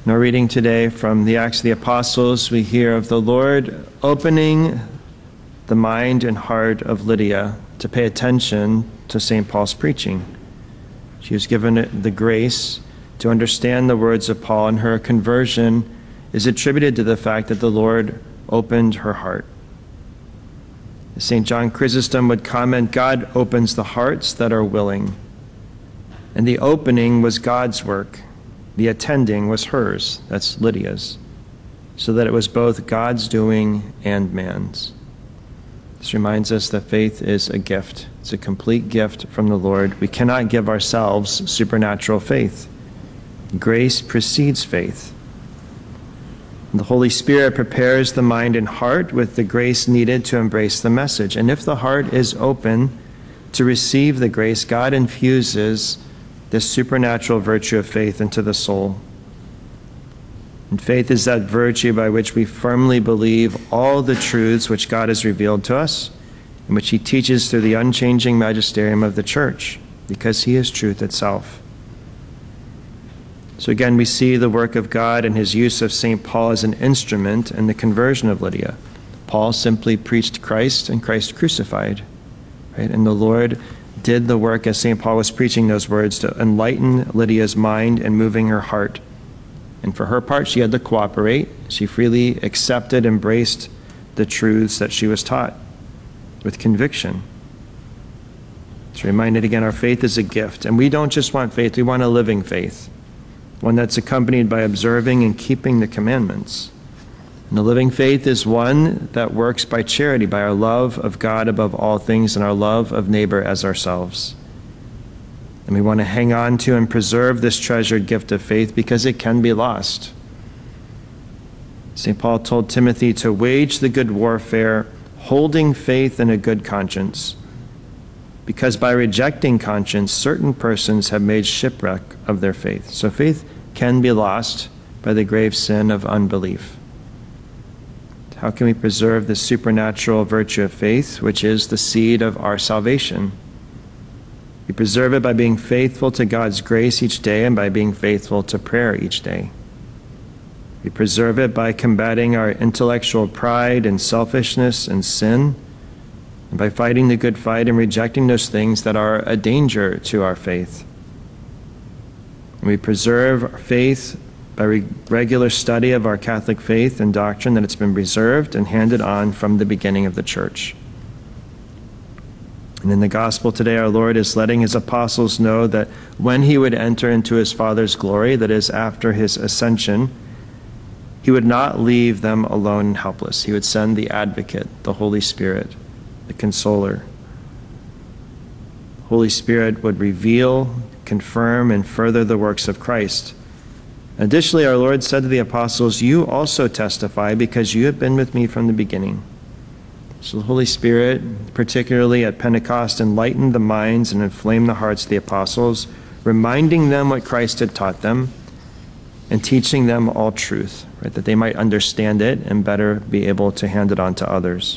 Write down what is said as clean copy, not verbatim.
In our reading today from the Acts of the Apostles, we hear of the Lord opening the mind and heart of Lydia to pay attention to St. Paul's preaching. She was given the grace to understand the words of Paul, and her conversion is attributed to the fact that the Lord opened her heart. St. John Chrysostom would comment, God opens the hearts that are willing. And the opening was God's work. The attending was hers, that's Lydia's, so that it was both God's doing and man's. This reminds us that faith is a gift. It's a complete gift from the Lord. We cannot give ourselves supernatural faith. Grace precedes faith. The Holy Spirit prepares the mind and heart with the grace needed to embrace the message. And if the heart is open to receive the grace, God infuses this supernatural virtue of faith into the soul. And faith is that virtue by which we firmly believe all the truths which God has revealed to us, and which he teaches through the unchanging magisterium of the Church, because he is truth itself. So again, we see the work of God and his use of St. Paul as an instrument in the conversion of Lydia. Paul simply preached Christ and Christ crucified, right? And the Lord did the work as St. Paul was preaching those words to enlighten Lydia's mind and moving her heart. And for her part, she had to cooperate. She freely accepted, embraced the truths that she was taught with conviction. It's reminded again, our faith is a gift. And we don't just want faith, we want a living faith. One that's accompanied by observing and keeping the commandments. And the living faith is one that works by charity, by our love of God above all things and our love of neighbor as ourselves. And we want to hang on to and preserve this treasured gift of faith because it can be lost. St. Paul told Timothy to wage the good warfare, holding faith and a good conscience, because by rejecting conscience, certain persons have made shipwreck of their faith. So faith can be lost by the grave sin of unbelief. How can we preserve the supernatural virtue of faith, which is the seed of our salvation? We preserve it by being faithful to God's grace each day and by being faithful to prayer each day. We preserve it by combating our intellectual pride and selfishness and sin, and by fighting the good fight and rejecting those things that are a danger to our faith. And we preserve our faith by regular study of our Catholic faith and doctrine, that it's been preserved and handed on from the beginning of the Church. And in the Gospel today, our Lord is letting his apostles know that when he would enter into his Father's glory, that is, after his ascension, he would not leave them alone and helpless. He would send the Advocate, the Holy Spirit, the Consoler. The Holy Spirit would reveal, confirm, and further the works of Christ. Additionally, our Lord said to the apostles, you also testify because you have been with me from the beginning. So the Holy Spirit, particularly at Pentecost, enlightened the minds and inflamed the hearts of the apostles, reminding them what Christ had taught them and teaching them all truth, right, that they might understand it and better be able to hand it on to others.